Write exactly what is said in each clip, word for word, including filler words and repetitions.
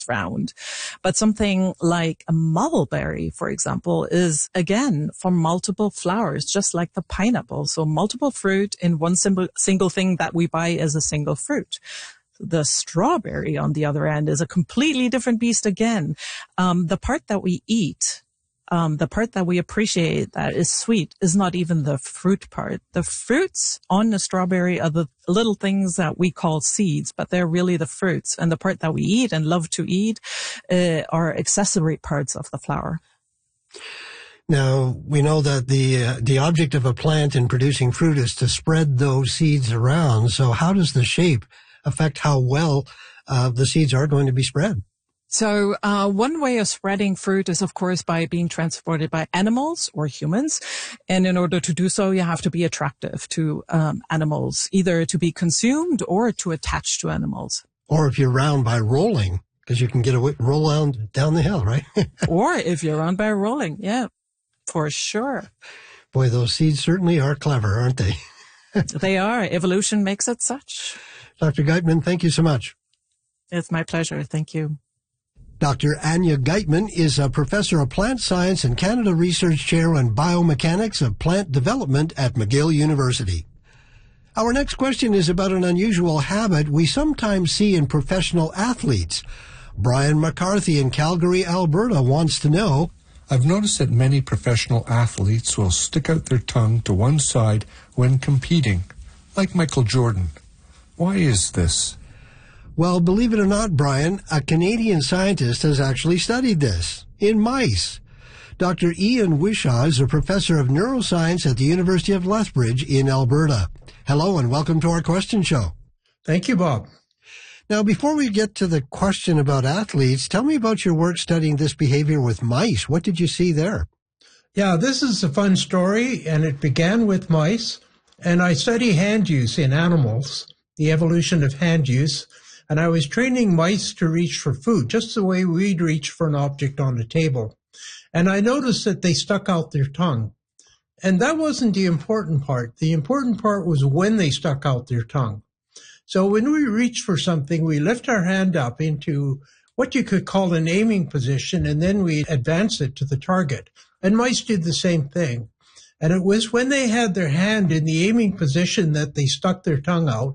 round. But something like a mulberry, for example, is again from multiple flowers, just like the pineapple. So multiple fruit in one simple, single thing that we buy as a single fruit. The strawberry, on the other end, is a completely different beast again. Um, the part that we eat, um, the part that we appreciate that is sweet is not even the fruit part. The fruits on the strawberry are the little things that we call seeds, but they're really the fruits. And the part that we eat and love to eat uh, are accessory parts of the flower. Now, we know that the uh, the object of a plant in producing fruit is to spread those seeds around. So how does the shape affect how well uh, the seeds are going to be spread? So uh one way of spreading fruit is, of course, by being transported by animals or humans. And in order to do so, you have to be attractive to um animals, either to be consumed or to attach to animals. Or if you're round by rolling, because you can get a roll down, down the hill, right? Or if you're round by rolling, yeah, for sure. Boy, those seeds certainly are clever, aren't they? They are. Evolution makes it such. Doctor Geitman, thank you so much. It's my pleasure. Thank you. Doctor Anya Geitman is a professor of plant science and Canada Research Chair in Biomechanics of Plant Development at McGill University. Our next question is about an unusual habit we sometimes see in professional athletes. Brian McCarthy in Calgary, Alberta wants to know, I've noticed that many professional athletes will stick out their tongue to one side when competing, like Michael Jordan. Why is this? Well, believe it or not, Brian, a Canadian scientist has actually studied this in mice. Doctor Ian Wishaw is a professor of neuroscience at the University of Lethbridge in Alberta. Hello and welcome to our question show. Thank you, Bob. Now, before we get to the question about athletes, tell me about your work studying this behavior with mice. What did you see there? Yeah, this is a fun story, and it began with mice. And I study hand use in animals, the evolution of hand use. And I was training mice to reach for food, just the way we'd reach for an object on a table. And I noticed that they stuck out their tongue. And that wasn't the important part. The important part was when they stuck out their tongue. So when we reach for something, we lift our hand up into what you could call an aiming position, and then we advance it to the target. And mice did the same thing. And it was when they had their hand in the aiming position that they stuck their tongue out.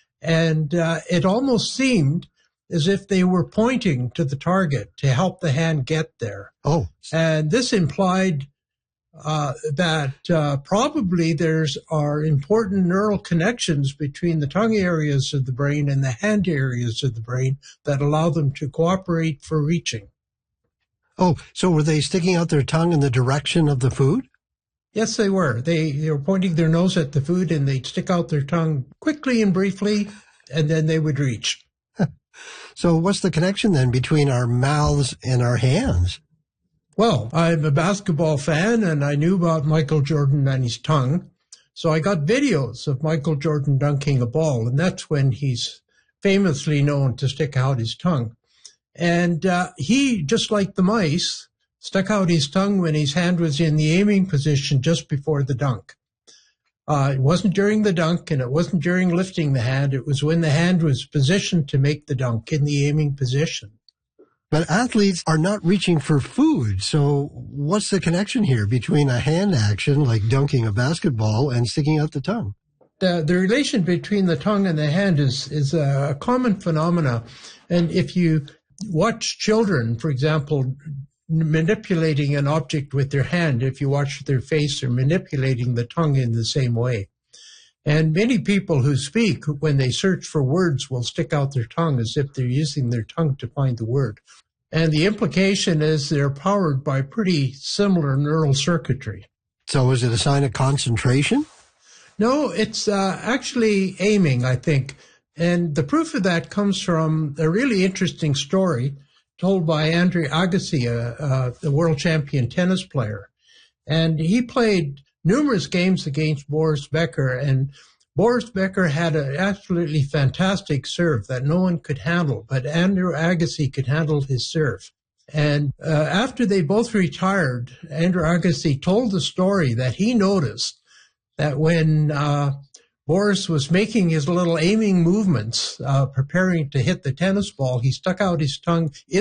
And uh, it almost seemed as if they were pointing to the target to help the hand get there. Oh. And this implied uh, that uh, probably there's are important neural connections between the tongue areas of the brain and the hand areas of the brain that allow them to cooperate for reaching. Oh, so were they sticking out their tongue in the direction of the food? Yes, they were. They, they were pointing their nose at the food, and they'd stick out their tongue quickly and briefly, and then they would reach. So what's the connection then between our mouths and our hands? Well, I'm a basketball fan, and I knew about Michael Jordan and his tongue. So I got videos of Michael Jordan dunking a ball, and that's when he's famously known to stick out his tongue. And uh, he, just like the mice, stuck out his tongue when his hand was in the aiming position just before the dunk. Uh, it wasn't during the dunk, and it wasn't during lifting the hand. It was when the hand was positioned to make the dunk in the aiming position. But athletes are not reaching for food, so what's the connection here between a hand action, like dunking a basketball, and sticking out the tongue? The, the relation between the tongue and the hand is, is a common phenomena. And if you watch children, for example, manipulating an object with their hand, if you watch their face, they're manipulating the tongue in the same way. And many people who speak, when they search for words, will stick out their tongue as if they're using their tongue to find the word. And the implication is they're powered by pretty similar neural circuitry. So is it a sign of concentration? No, it's uh, actually aiming, I think. And the proof of that comes from a really interesting story told by Andre Agassi, uh, uh, the world champion tennis player. And he played numerous games against Boris Becker, and Boris Becker had an absolutely fantastic serve that no one could handle, but Andre Agassi could handle his serve. And uh, after they both retired, Andre Agassi told the story that he noticed that when uh, Boris was making his little aiming movements, uh, preparing to hit the tennis ball. He stuck out his tongue